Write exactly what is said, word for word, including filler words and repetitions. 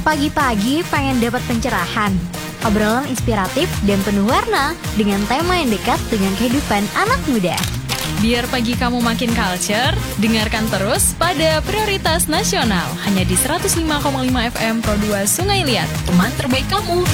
Pagi-pagi pengen dapat pencerahan, obrolan inspiratif dan penuh warna dengan tema yang dekat dengan kehidupan anak muda. Biar pagi kamu makin culture, dengarkan terus pada Prioritas Nasional hanya di seratus lima koma lima F M Pro dua Sungai Liat, teman terbaik kamu.